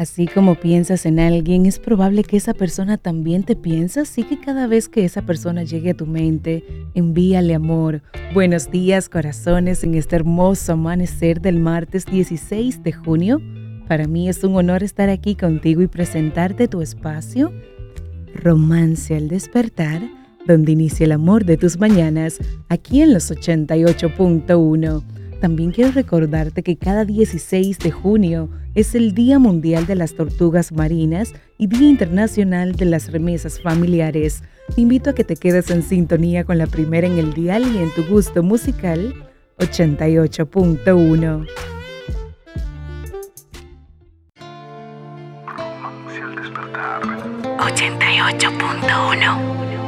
Así como piensas en alguien, es probable que esa persona también te piensa, así que cada vez que esa persona llegue a tu mente, envíale amor. Buenos días, corazones, en este hermoso amanecer del martes 16 de junio. Para mí es un honor estar aquí contigo y presentarte tu espacio, Romance al Despertar, donde inicia el amor de tus mañanas, aquí en los 88.1. También quiero recordarte que cada 16 de junio es el Día Mundial de las Tortugas Marinas y Día Internacional de las Remesas Familiares. Te invito a que te quedes en sintonía con la primera en el dial y en tu gusto musical, 88.1. Romance al despertar. 88.1.